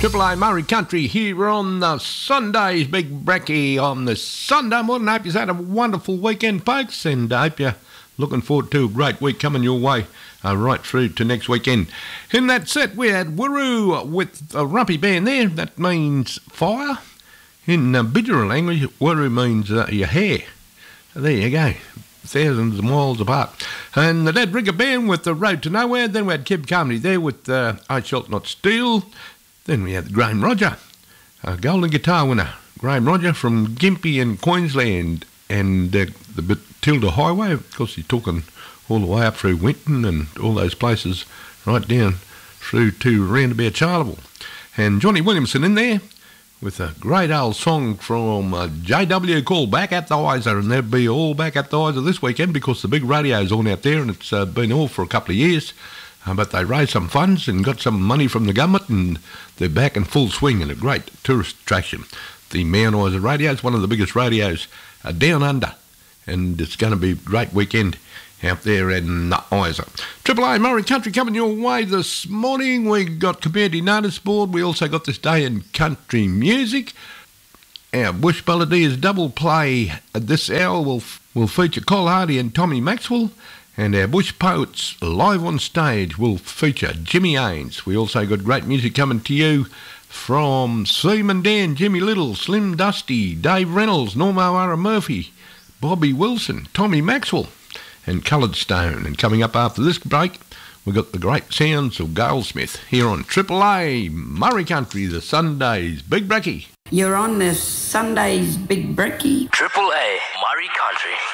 Triple A Murray Country here on the Sunday's Big Brekkie on the Sunday morning. Hope you've had a wonderful weekend, folks, and I hope you're looking forward to a great week coming your way right through to next weekend. In that set, we had Wuru with a rumpy band there. That means fire. In Bidgara language, Wuru means your hair. There you go. Thousands of miles apart. And the Dead Rigger Band with The Road to Nowhere. Then we had Keb Carmody there with I Shall Not Steal. Then we had Graham Roger, a golden guitar winner. Graham Roger from Gympie in Queensland. And the Matilda Highway, of course, he's talking all the way up through Winton and all those places, right down through to round about Charleville. And Johnny Williamson in there with a great old song from JW called Back at the Isa, and they'll be all back at the Isa this weekend because the big radio's on out there and it's been all for a couple of years. But they raised some funds and got some money from the government and they're back in full swing and a great tourist attraction. The Mount Isa Radio is one of the biggest radios down under, and it's going to be a great weekend out there in Isa. Triple A Murray Country coming your way this morning. We got Community Notice Board. We also got This Day in Country Music. Our Bush Balladeers double play this hour will feature Col Hardy and Tommy Maxwell. And our Bush Poets live on stage will feature Jimmy Haynes. We also got great music coming to you from Seaman Dan, Jimmy Little, Slim Dusty, Dave Reynolds, Norma O'Hara Murphy, Bobby Wilson, Tommy Maxwell and Coloured Stone. And coming up after this break, we've got the great sounds of Goldsmith here on Triple A Murray Country, the Sunday's Big Brekkie. You're on the Sunday's Big Brekkie. Triple A Murray Country.